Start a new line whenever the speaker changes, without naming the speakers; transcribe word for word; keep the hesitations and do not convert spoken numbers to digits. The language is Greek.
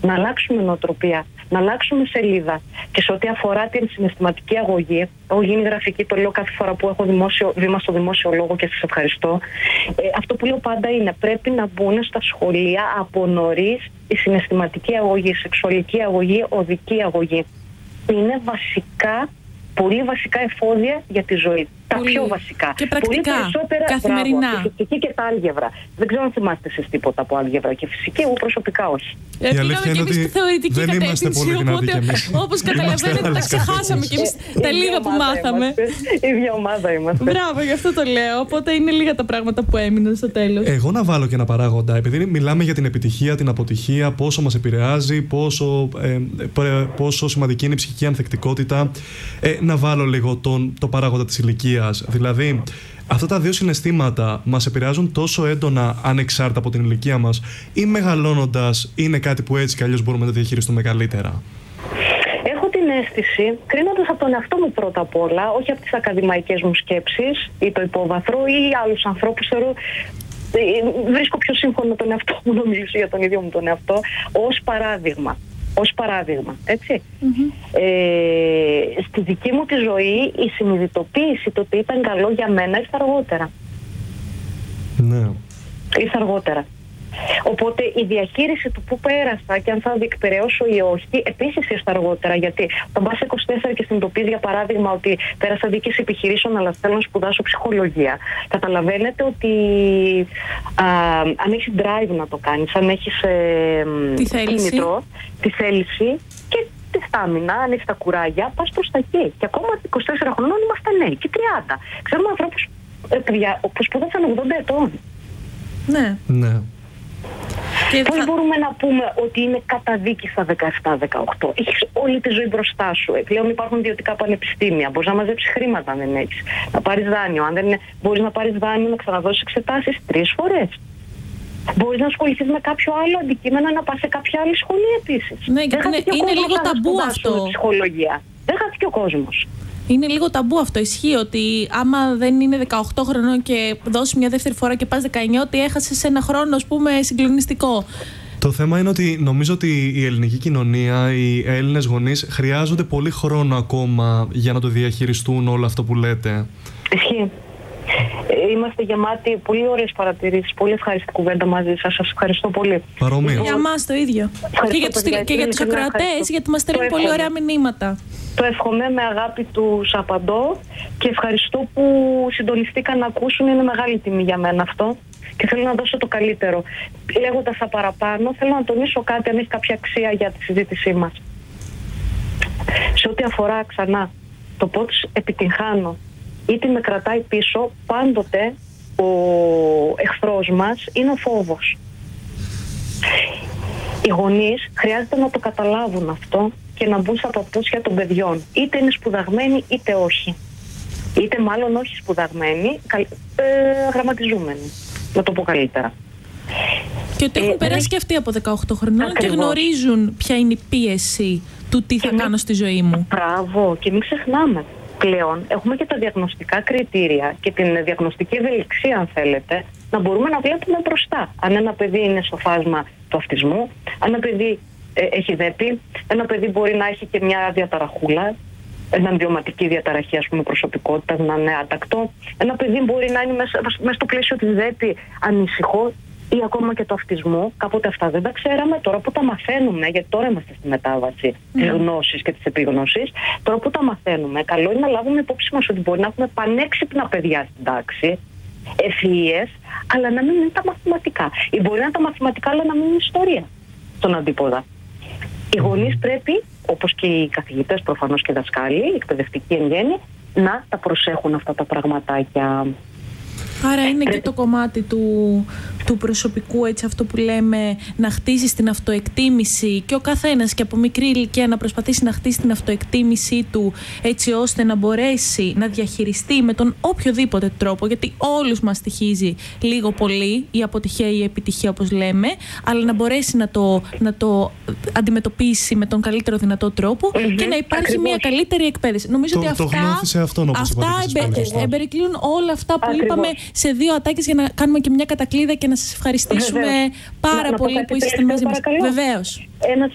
να αλλάξουμε νοοτροπία, να αλλάξουμε σελίδα. Και σε ό,τι αφορά την συναισθηματική αγωγή, έχω γίνει γραφική, το λέω κάθε φορά που έχω δημόσιο, βήμα στο δημόσιο λόγο και σας ευχαριστώ. Ε, αυτό που λέω πάντα είναι πρέπει να μπουν στα σχολεία από νωρίς η συναισθηματική αγωγή, η σεξουαλική αγωγή, οδική αγωγή. Είναι βασικά, πολύ βασικά εφόδια για τη ζωή. Τα
πολύ.
πιο βασικά.
Και πρακτικά,
πολύ περισσότερα,
καθημερινά.
Μπράβο, τη φυσική και τα άλγευρα. Δεν ξέρω αν θυμάστε εσείς τίποτα από άλγευρα και φυσική, εγώ προσωπικά όχι.
Ε, πήγαμε και εμείς στη θεωρητική
δεν
κατεύθυνση, οπότε όπως καταλαβαίνετε τα ξεχάσαμε και εμείς τα λίγα που μάθαμε.
Η ίδια ομάδα είμαστε.
Μπράβο, γι' αυτό το λέω. Οπότε είναι λίγα τα πράγματα που έμειναν στο τέλος.
Εγώ να βάλω και ένα παράγοντα, επειδή μιλάμε για την επιτυχία, την αποτυχία, πόσο μας επηρεάζει, πόσο, ε, πόσο σημαντική είναι η ψυχική ανθεκτικότητα, ε, να βάλω λίγο τον, το παράγοντα της ηλικίας. Δηλαδή, αυτά τα δύο συναισθήματα μας επηρεάζουν τόσο έντονα ανεξάρτητα από την ηλικία μας, ή μεγαλώνοντας είναι κάτι που έτσι κι αλλιώς μπορούμε να το διαχειριστούμε καλύτερα?
Έχω την αίσθηση, κρίνοντας από τον εαυτό μου πρώτα απ' όλα, όχι από τις ακαδημαϊκές μου σκέψεις ή το υπόβαθρο ή άλλους ανθρώπους, θεωρώ, βρίσκω πιο σύμφωνο τον εαυτό μου να μιλήσω για τον ίδιο μου τον εαυτό, ως παράδειγμα. Ως παράδειγμα, έτσι. Mm-hmm. Ε, στη δική μου τη ζωή η συνειδητοποίηση το ότι ήταν καλό για μένα ήρθε αργότερα.
Ναι.
Ήρθε αργότερα. Οπότε η διαχείριση του που πέρασα και αν θα διεκπαιρεώσω ή όχι, επίσης ήρθε αργότερα. Γιατί όταν πας είκοσι τέσσερα και συνειδητοποιείς, για παράδειγμα, ότι πέρασα διοίκηση επιχειρήσεων, αλλά θέλω να σπουδάσω ψυχολογία, καταλαβαίνετε ότι α, αν έχεις drive να το κάνεις, αν έχεις ε,
τη θέληση. Κίνητρο,
τη θέληση και τη στάμινα, αν έχεις τα κουράγια, πας προς τα εκεί. Και ακόμα είκοσι τέσσερα χρονών είμαστε νέοι και τριάντα. Ξέρουμε ανθρώπους ε, παιδιά, που σπουδάσαν ογδόντα ετών.
Ναι.
Ναι.
Πώς θα... μπορούμε να πούμε ότι είναι καταδίκη στα δεκαεπτά δεκαοκτώ? Έχεις όλη τη ζωή μπροστά σου. Πλέον υπάρχουν ιδιωτικά πανεπιστήμια. Μπορείς να μαζέψεις χρήματα αν δεν έχεις. Να πάρεις δάνειο. Αν δεν είναι, μπορείς να πάρεις δάνειο να ξαναδώσεις εξετάσεις τρεις φορές. Μπορείς να ασχοληθείς με κάποιο άλλο αντικείμενο, να πας σε κάποια άλλη σχολή επίσης.
Ναι, γιατί είναι, είναι λίγο ταμπού αυτό.
Ψυχολογία. Δεν χάθηκε ο κόσμος.
Είναι λίγο ταμπού αυτό. Ισχύει ότι άμα δεν είναι δεκαοκτώ χρονών και δώσει μια δεύτερη φορά και πας δεκαεννιά, ότι έχασες ένα χρόνο, ας πούμε, συγκλονιστικό.
Το θέμα είναι ότι νομίζω ότι η ελληνική κοινωνία, οι Έλληνες γονείς χρειάζονται πολύ χρόνο ακόμα για να το διαχειριστούν όλο αυτό που λέτε.
Ισχύει. Είμαστε γεμάτοι πολύ ωραίες παρατηρήσεις, πολύ ευχαριστή κουβέντα μαζί σας. Σας ευχαριστώ πολύ.
Παρομοίως.
Για μας το ίδιο. Και για τους, και για τους ακροατές, γιατί μας στέλνουν πολύ ωραία μηνύματα.
Το εύχομαι, με αγάπη τους απαντώ και ευχαριστώ που συντονιστήκαν να ακούσουν. Είναι μεγάλη τιμή για μένα αυτό και θέλω να δώσω το καλύτερο. Λέγοντας τα παραπάνω, θέλω να τονίσω κάτι, αν έχει κάποια αξία για τη συζήτησή μας. Σε ό,τι αφορά ξανά το πώς επιτυγχάνω ή τι με κρατάει πίσω, πάντοτε ο εχθρός μας είναι ο φόβος. Οι γονείς χρειάζεται να το καταλάβουν αυτό και να μπουν στα παπούτσια των παιδιών. Είτε είναι σπουδαγμένοι είτε όχι. Είτε μάλλον όχι σπουδαγμένοι, ε, γραμματιζούμενοι. Να το πω καλύτερα.
Και ότι έχουν ε, περάσει και αυτοί από δεκαοκτώ χρονών και γνωρίζουν ποια είναι η πίεση του τι θα
και
κάνω
μη...
στη ζωή μου.
Μπράβο, και μην ξεχνάμε. Πλέον έχουμε και τα διαγνωστικά κριτήρια και την διαγνωστική ευελιξία, αν θέλετε, να μπορούμε να βλέπουμε μπροστά. Αν ένα παιδί είναι στο φάσμα του αυτισμού, αν ένα παιδί ε, έχει δέπη, ένα παιδί μπορεί να έχει και μια διαταραχούλα, μια βιωματική διαταραχή, ας πούμε, προσωπικότητας, να είναι άτακτο. Ένα παιδί μπορεί να είναι μέσα, μέσα στο πλαίσιο της δέπη ανήσυχο ή ακόμα και του αυτισμού. Κάποτε αυτά δεν τα ξέραμε. Τώρα που τα μαθαίνουμε, γιατί τώρα είμαστε στη μετάβαση mm. της γνώσης και της επίγνωσης, τώρα που τα μαθαίνουμε, καλό είναι να λάβουμε υπόψη μας ότι μπορεί να έχουμε πανέξυπνα παιδιά στην τάξη, ευφυΐες, αλλά να μην είναι τα μαθηματικά. Ή μπορεί να είναι τα μαθηματικά, αλλά να μην είναι ιστορία στον αντίποδα. Οι γονείς πρέπει, όπως και οι καθηγητές προφανώς και οι δασκάλοι, οι εκπαιδευτικοί εν γέννη, να τα προσέχουν αυτά τα πραγματάκια.
Άρα είναι και το κομμάτι του, του προσωπικού, έτσι, αυτό που λέμε, να χτίσει την αυτοεκτίμηση και ο καθένας και από μικρή ηλικία να προσπαθήσει να χτίσει την αυτοεκτίμησή του, έτσι ώστε να μπορέσει να διαχειριστεί με τον οποιοδήποτε τρόπο, γιατί όλους μας στοιχίζει λίγο πολύ η αποτυχία ή η επιτυχία, όπως λέμε, αλλά να μπορέσει να το, να το αντιμετωπίσει με τον καλύτερο δυνατό τρόπο mm-hmm. και να υπάρχει Ακριβώς. μια καλύτερη εκπαίδευση. Νομίζω
το,
ότι
το
αυτά,
αυτόν,
αυτά εμπε, εμπερικλείουν όλα αυτά που Ακριβώς. είπαμε σε δύο ατάκες για να κάνουμε και μια κατακλείδα και να σας ευχαριστήσουμε Βεβαίως. πάρα να, πολύ να που είσαστε μαζί μας. Βεβαίως.
Ένας